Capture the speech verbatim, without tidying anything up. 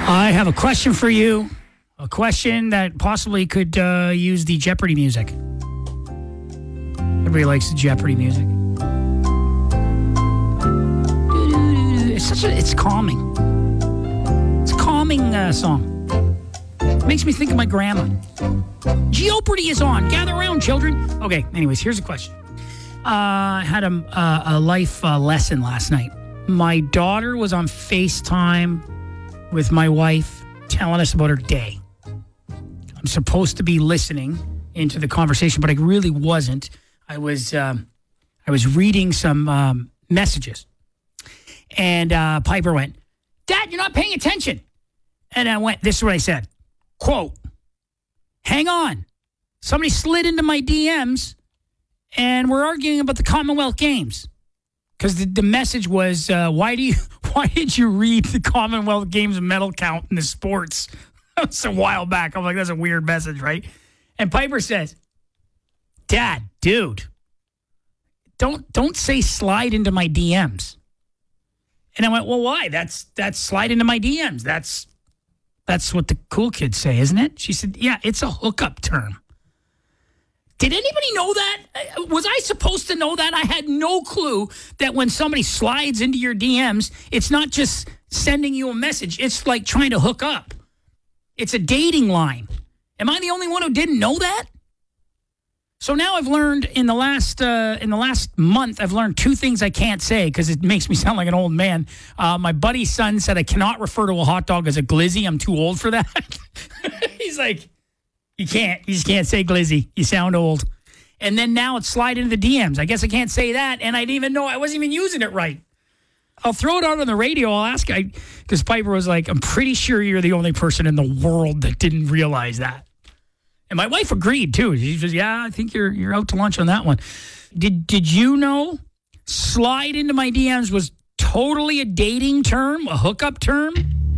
I have a question for you. A question that possibly could uh, use the Jeopardy music. Everybody likes the Jeopardy music. It's such a, it's calming. It's a calming uh, song. It makes me think of my grandma. Jeopardy is on. Gather around, children. Okay, anyways, here's a question. Uh, I had a, a, a life uh, lesson last night. My daughter was on FaceTime with my wife telling us about her day. I'm supposed to be listening into the conversation, but I really wasn't. I was um, I was reading some um, messages. And uh, Piper went, "Dad, you're not paying attention." And I went, this is what I said. Quote, "Hang on. Somebody slid into my D Ms and we're arguing about the Commonwealth Games." Because the, the message was, uh, why do you, why did you read the Commonwealth Games medal count in the sports? That was a while back. I'm like, that's a weird message, right? And Piper says, "Dad, dude, don't don't say slide into my D Ms." And I went, well, why? That's that's slide into my D Ms. That's that's what the cool kids say, isn't it? She said, yeah, it's a hookup term. Did anybody know that? Was I supposed to know that? I had no clue that when somebody slides into your D Ms, it's not just sending you a message. It's like trying to hook up. It's a dating line. Am I the only one who didn't know that? So now I've learned in the last uh, in the last month, I've learned two things I can't say because it makes me sound like an old man. Uh, my buddy's son said I cannot refer to a hot dog as a glizzy. I'm too old for that. He's like, you can't. You just can't say glizzy. You sound old. And then now it's slide into the D Ms. I guess I can't say that, and I didn't even know I wasn't even using it right. I'll throw it out on the radio. I'll ask, because Piper was like, I'm pretty sure you're the only person in the world that didn't realize that. And my wife agreed, too. She says, yeah, I think you're you're out to lunch on that one. Did Did you know slide into my D Ms was totally a dating term, a hookup term?